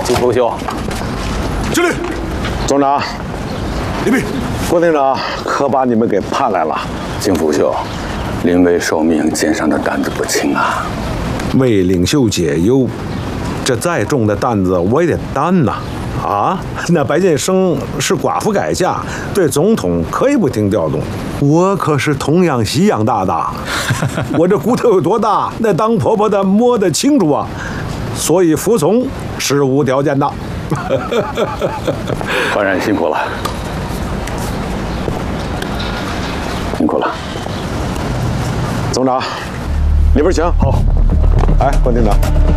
金福秀， 敬礼。 总长， 礼毕。 郭厅长可把你们给盼来了。 金福秀，临危受命，肩上的担子不轻啊。 为领袖解忧，这再重的担子我也得担呐！啊，那白建生是寡妇改嫁，对总统可以不听调动。我可是童养媳养大的，我这骨头有多大，那当婆婆的摸得清楚啊，所以服从是无条件的。 焕然辛苦了，辛苦了。 总长，里边请。好。哎，关厅长。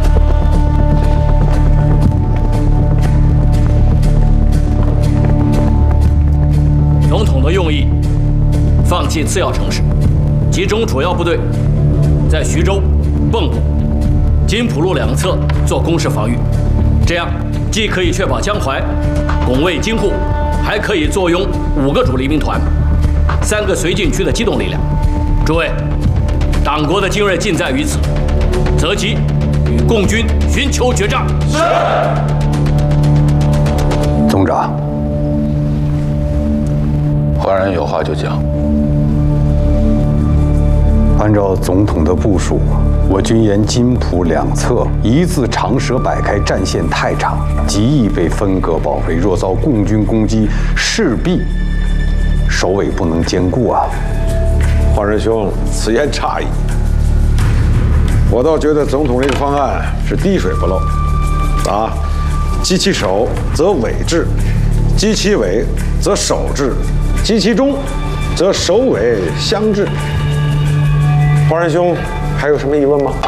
总统的用意，放弃次要城市，集中主要部队在徐州、蚌埠、金浦路两侧做攻势防御，这样既可以确保江淮拱卫京沪，还可以坐拥5个主力兵团、3个绥靖区的机动力量。诸位，党国的精锐尽在于此，择机与共军寻求决战。是。 总长，焕然有话就讲。 按照总统的部署，我军沿津浦两侧一字长蛇摆开，战线太长，极易被分割包围。若遭共军攻击，势必首尾不能兼顾啊！ 焕然兄，此言差矣。我倒觉得总统这个方案是滴水不漏，啊，击其首则尾治，击其尾则首治，击其中则首尾相治。焕然兄，还有什么疑问吗？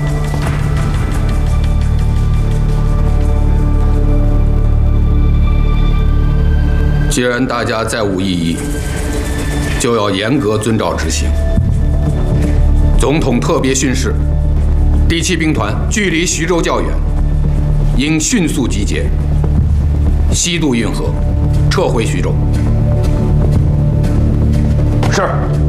既然大家再无异议，就要严格遵照执行。总统特别训示，第7兵团距离徐州较远，应迅速集结，西渡运河，撤回徐州。 是。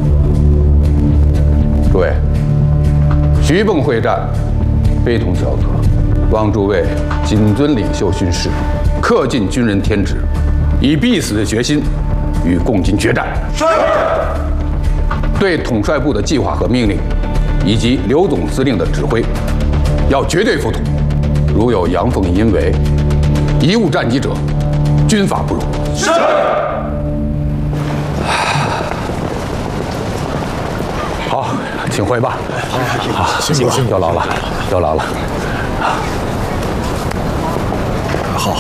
诸位，徐蚌会战非同小可，望诸位谨遵领袖训示，恪尽军人天职，以必死的决心与共军决战。是。对统帅部的计划和命令，以及刘总司令的指挥，要绝对服从。如有阳奉阴违、贻误战机者，军法不容。是。好，请回吧。好，辛苦，有劳了，有劳了。 好，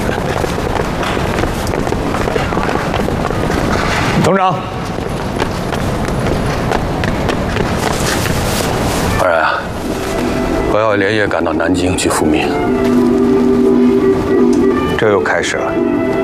总长。 焕然啊，我要连夜赶到南京去复命。 这又开始了。